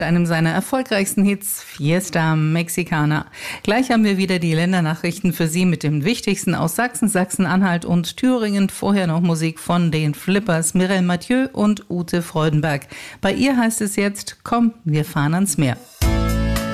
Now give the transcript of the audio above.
einem seiner erfolgreichsten Hits, Fiesta Mexicana. Gleich haben wir wieder die Ländernachrichten für Sie mit dem Wichtigsten aus Sachsen, Sachsen-Anhalt und Thüringen. Vorher noch Musik von den Flippers, Mireille Mathieu und Ute Freudenberg. Bei ihr heißt es jetzt, komm, wir fahren ans Meer.